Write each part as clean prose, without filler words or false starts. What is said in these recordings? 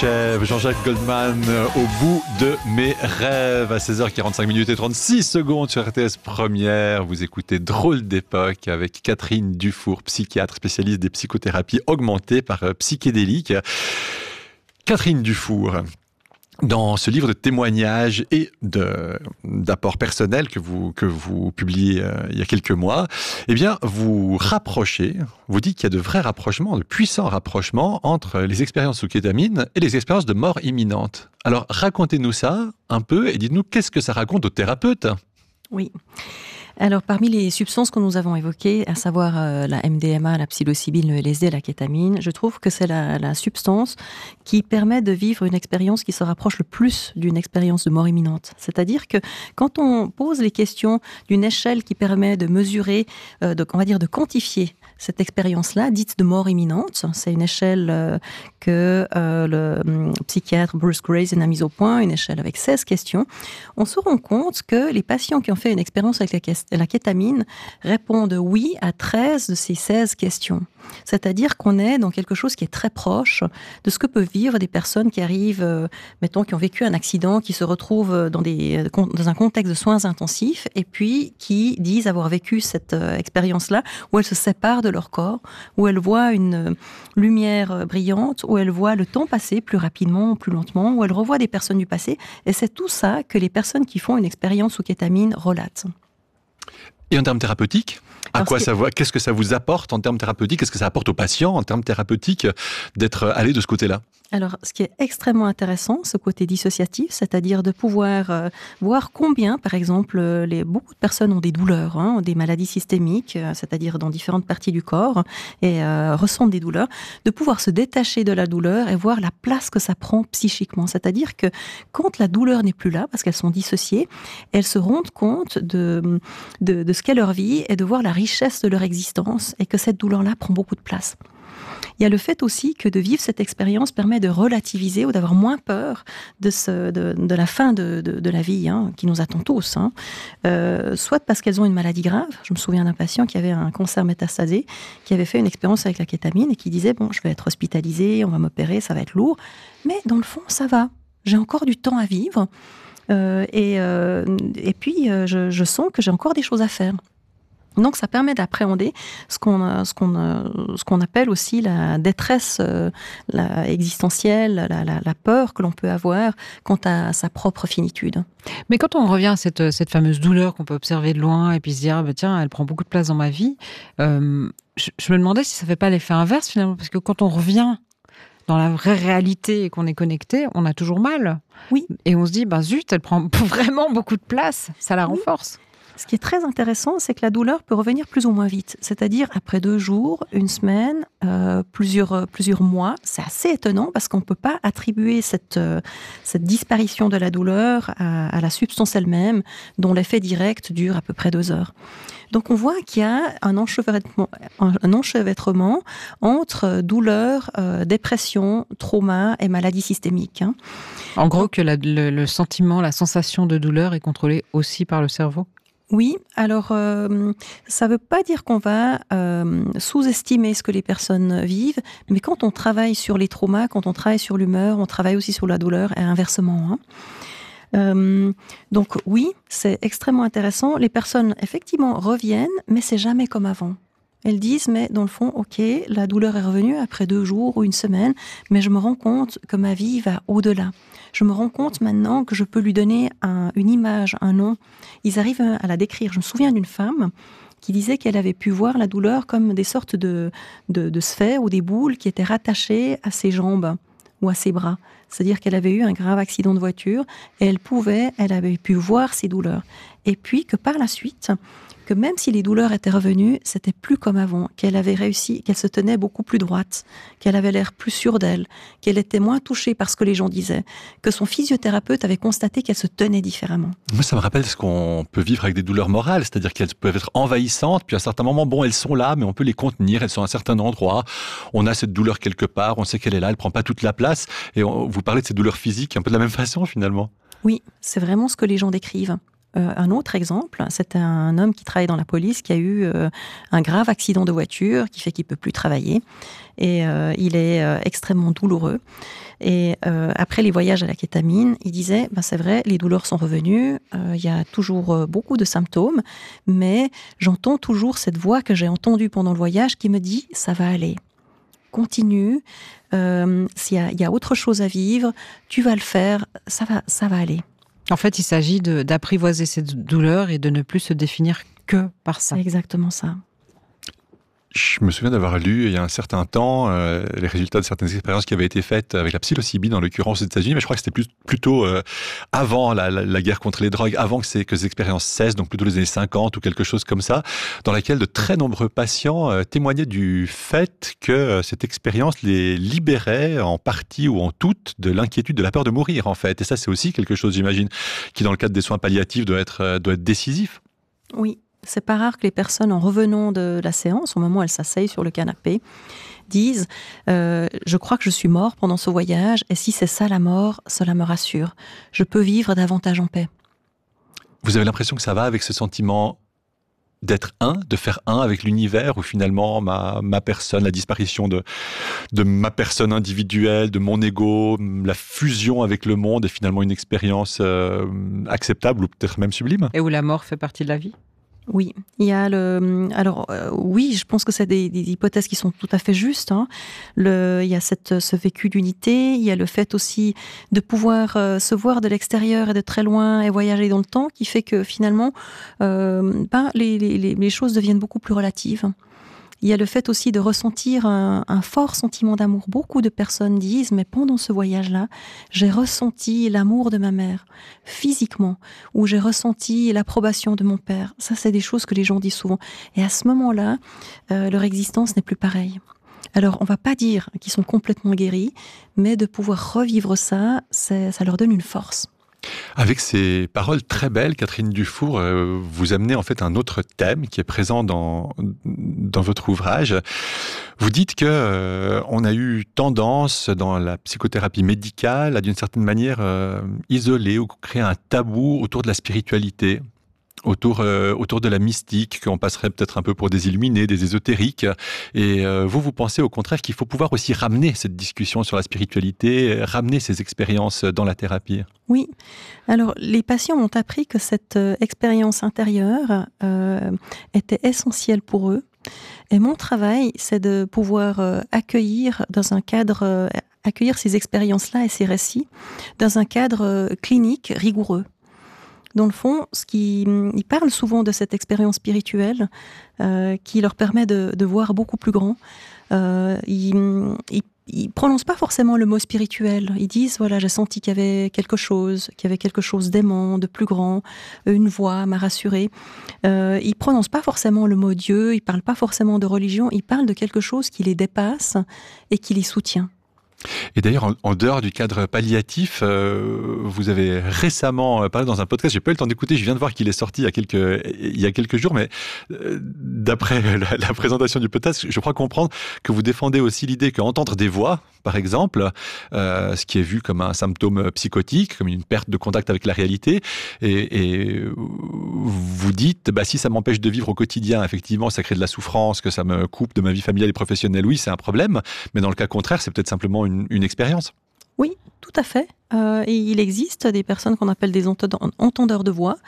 Jean-Jacques Goldman, au bout de mes rêves, à 16h45 et 36 secondes sur RTS Première. Vous écoutez Drôle d'époque avec Catherine Dufour, psychiatre spécialiste des psychothérapies augmentées par psychédéliques. Catherine Dufour, dans ce livre de témoignages et d'apports personnels que vous publiez il y a quelques mois, eh bien, vous dites qu'il y a de vrais rapprochements, de puissants rapprochements entre les expériences sous kétamine et les expériences de mort imminente. Alors, racontez-nous ça un peu et dites-nous qu'est-ce que ça raconte aux thérapeutes. Oui. Alors, parmi les substances que nous avons évoquées, à savoir la MDMA, la psilocybine, le LSD, la kétamine, je trouve que c'est la substance qui permet de vivre une expérience qui se rapproche le plus d'une expérience de mort imminente. C'est-à-dire que quand on pose les questions d'une échelle qui permet de mesurer, de quantifier cette expérience-là, dite de mort imminente, c'est une échelle que le psychiatre Bruce Greyson a mise au point, une échelle avec 16 questions, on se rend compte que les patients qui ont fait une expérience avec la kétamine répondent oui à 13 de ces 16 questions. C'est-à-dire qu'on est dans quelque chose qui est très proche de ce que peuvent vivre des personnes qui arrivent, qui ont vécu un accident, qui se retrouvent dans un contexte de soins intensifs et puis qui disent avoir vécu cette expérience-là où elles se séparent de leur corps, où elles voient une lumière brillante, où elles voient le temps passer plus rapidement ou plus lentement, où elles revoient des personnes du passé. Et c'est tout ça que les personnes qui font une expérience sous kétamine relatent. Et en termes thérapeutiques, qu'est-ce que ça vous apporte en termes thérapeutiques? Qu'est-ce que ça apporte aux patients en termes thérapeutiques d'être allé de ce côté-là? Alors, ce qui est extrêmement intéressant, ce côté dissociatif, c'est-à-dire de pouvoir voir combien, par exemple, beaucoup de personnes ont des douleurs, des maladies systémiques, c'est-à-dire dans différentes parties du corps, et ressentent des douleurs, de pouvoir se détacher de la douleur et voir la place que ça prend psychiquement. C'est-à-dire que quand la douleur n'est plus là, parce qu'elles sont dissociées, elles se rendent compte de ce qu'est leur vie et de voir la richesse de leur existence et que cette douleur-là prend beaucoup de place. Il y a le fait aussi que de vivre cette expérience permet de relativiser ou d'avoir moins peur de la fin de la vie qui nous attend tous. Soit parce qu'elles ont une maladie grave. Je me souviens d'un patient qui avait un cancer métastasé, qui avait fait une expérience avec la kétamine et qui disait « Bon, je vais être hospitalisé, on va m'opérer, ça va être lourd. Mais dans le fond, ça va. J'ai encore du temps à vivre. Et puis, je sens que j'ai encore des choses à faire. » Donc, ça permet d'appréhender ce qu'on appelle aussi la détresse existentielle, la peur que l'on peut avoir quant à sa propre finitude. Mais quand on revient à cette fameuse douleur qu'on peut observer de loin et puis se dire tiens, elle prend beaucoup de place dans ma vie, je me demandais si ça ne fait pas l'effet inverse finalement, parce que quand on revient dans la vraie réalité et qu'on est connecté, on a toujours mal. Oui. Et on se dit zut, elle prend vraiment beaucoup de place, ça la renforce. Ce qui est très intéressant, c'est que la douleur peut revenir plus ou moins vite. C'est-à-dire après 2 jours, 1 semaine, plusieurs mois. C'est assez étonnant parce qu'on ne peut pas attribuer cette disparition de la douleur à la substance elle-même, dont l'effet direct dure à peu près 2 heures. Donc on voit qu'il y a un enchevêtrement entre douleur, dépression, trauma et maladie systémique. En gros, que le sentiment, la sensation de douleur est contrôlée aussi par le cerveau ? Oui, alors ça ne veut pas dire qu'on va sous-estimer ce que les personnes vivent, mais quand on travaille sur les traumas, quand on travaille sur l'humeur, on travaille aussi sur la douleur et inversement. Donc oui, c'est extrêmement intéressant. Les personnes, effectivement, reviennent, mais c'est jamais comme avant. Elles disent, mais dans le fond, ok, la douleur est revenue après 2 jours ou 1 semaine, mais je me rends compte que ma vie va au-delà. Je me rends compte maintenant que je peux lui donner une image, un nom. Ils arrivent à la décrire. Je me souviens d'une femme qui disait qu'elle avait pu voir la douleur comme des sortes de sphères ou des boules qui étaient rattachées à ses jambes ou à ses bras. C'est-à-dire qu'elle avait eu un grave accident de voiture et elle avait pu voir ses douleurs. Et puis que par la suite, que même si les douleurs étaient revenues, c'était plus comme avant, qu'elle avait réussi, qu'elle se tenait beaucoup plus droite, qu'elle avait l'air plus sûre d'elle, qu'elle était moins touchée par ce que les gens disaient, que son physiothérapeute avait constaté qu'elle se tenait différemment. Moi, ça me rappelle ce qu'on peut vivre avec des douleurs morales, c'est-à-dire qu'elles peuvent être envahissantes, puis à un certain moment, elles sont là, mais on peut les contenir, elles sont à un certain endroit, on a cette douleur quelque part, on sait qu'elle est là, elle prend pas toute la place, et vous parlez de ces douleurs physiques un peu de la même façon finalement. Oui, c'est vraiment ce que les gens décrivent. un autre exemple, c'est un homme qui travaille dans la police qui a eu un grave accident de voiture qui fait qu'il peut plus travailler et il est extrêmement douloureux. Et après les voyages à la kétamine, il disait, c'est vrai, les douleurs sont revenues, il y a toujours beaucoup de symptômes, mais j'entends toujours cette voix que j'ai entendue pendant le voyage qui me dit, ça va aller. Continue, s'il y a autre chose à vivre, tu vas le faire, ça va aller. En fait, il s'agit d'apprivoiser cette douleur et de ne plus se définir que par ça. C'est exactement ça. Je me souviens d'avoir lu il y a un certain temps les résultats de certaines expériences qui avaient été faites avec la psilocybine, en l'occurrence aux États-Unis, mais je crois que c'était plutôt avant la guerre contre les drogues, avant que ces expériences cessent, donc plutôt les années 50 ou quelque chose comme ça, dans laquelle de très nombreux patients témoignaient du fait que cette expérience les libérait en partie ou en toute de l'inquiétude, de la peur de mourir en fait. Et ça, c'est aussi quelque chose, j'imagine, qui dans le cadre des soins palliatifs doit être décisif. Oui. C'est pas rare que les personnes, en revenant de la séance, au moment où elles s'asseyent sur le canapé, disent je crois que je suis mort pendant ce voyage, et si c'est ça la mort, cela me rassure. Je peux vivre davantage en paix. Vous avez l'impression que ça va avec ce sentiment d'être de faire avec l'univers, où finalement ma personne, la disparition de ma personne individuelle, de mon ego, la fusion avec le monde est finalement une expérience acceptable ou peut-être même sublime. Et où la mort fait partie de la vie ? Oui, il y a oui, je pense que c'est des hypothèses qui sont tout à fait justes. Hein. Il y a ce vécu d'unité, il y a le fait aussi de pouvoir se voir de l'extérieur et de très loin et voyager dans le temps, qui fait que finalement, les choses deviennent beaucoup plus relatives. Il y a le fait aussi de ressentir un fort sentiment d'amour. Beaucoup de personnes disent, mais pendant ce voyage-là, j'ai ressenti l'amour de ma mère, physiquement, ou j'ai ressenti l'approbation de mon père. Ça, c'est des choses que les gens disent souvent. Et à ce moment-là, leur existence n'est plus pareille. Alors, on ne va pas dire qu'ils sont complètement guéris, mais de pouvoir revivre ça, ça leur donne une force. Avec ces paroles très belles, Catherine Dufour, vous amenez en fait un autre thème qui est présent dans votre ouvrage. Vous dites que on a eu tendance dans la psychothérapie médicale à d'une certaine manière isoler ou créer un tabou autour de la spiritualité. Autour de la mystique, qu'on passerait peut-être un peu pour des illuminés, des ésotériques. Et vous pensez au contraire qu'il faut pouvoir aussi ramener cette discussion sur la spiritualité, ramener ces expériences dans la thérapie. Oui. Alors, les patients ont appris que cette expérience intérieure était essentielle pour eux. Et mon travail, c'est de pouvoir accueillir dans un cadre, accueillir ces expériences-là et ces récits dans un cadre clinique rigoureux. Dans le fond, ils parlent souvent de cette expérience spirituelle qui leur permet de voir beaucoup plus grand. Ils prononcent pas forcément le mot spirituel. Ils disent, voilà, j'ai senti qu'il y avait quelque chose d'aimant, de plus grand, une voix m'a rassuré. Ils prononcent pas forcément le mot Dieu, ils parlent pas forcément de religion, ils parlent de quelque chose qui les dépasse et qui les soutient. Et d'ailleurs, en dehors du cadre palliatif, vous avez récemment parlé dans un podcast, j'ai pas eu le temps d'écouter, je viens de voir qu'il est sorti il y a quelques jours, mais d'après la présentation du podcast, je crois comprendre que vous défendez aussi l'idée qu'entendre des voix, par exemple, ce qui est vu comme un symptôme psychotique, comme une perte de contact avec la réalité, et vous dites, si ça m'empêche de vivre au quotidien, effectivement, ça crée de la souffrance, que ça me coupe de ma vie familiale et professionnelle, oui, c'est un problème, mais dans le cas contraire, c'est peut-être simplement une expérience. Oui, tout à fait. Et il existe des personnes qu'on appelle des entendeurs de voix,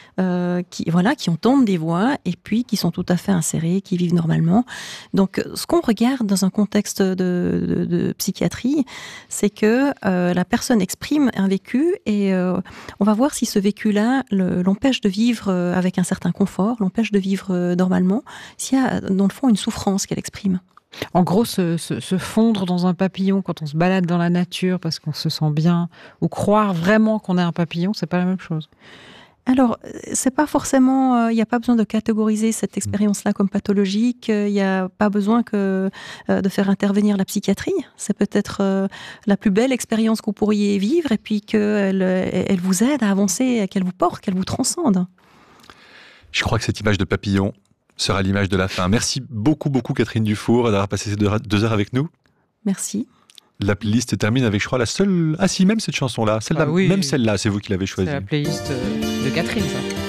qui entendent des voix et puis qui sont tout à fait insérés, qui vivent normalement. Donc, ce qu'on regarde dans un contexte de psychiatrie, c'est que la personne exprime un vécu et on va voir si ce vécu-là l'empêche de vivre avec un certain confort, l'empêche de vivre normalement, s'il y a dans le fond une souffrance qu'elle exprime. En gros, se fondre dans un papillon quand on se balade dans la nature parce qu'on se sent bien, ou croire vraiment qu'on est un papillon, c'est pas la même chose. Alors, c'est pas forcément, il n'y a pas besoin de catégoriser cette expérience-là comme pathologique, il n'y a pas besoin de faire intervenir la psychiatrie. C'est peut-être la plus belle expérience que vous pourriez vivre et puis qu'elle vous aide à avancer, qu'elle vous porte, qu'elle vous transcende. Je crois que cette image de papillon sera l'image de la fin. Merci beaucoup, Catherine Dufour, d'avoir passé ces 2 heures avec nous. Merci. La playlist se termine avec, je crois, la seule... Ah si, même cette chanson-là. Ah oui. Même celle-là, c'est vous qui l'avez choisie. C'est la playlist de Catherine, ça.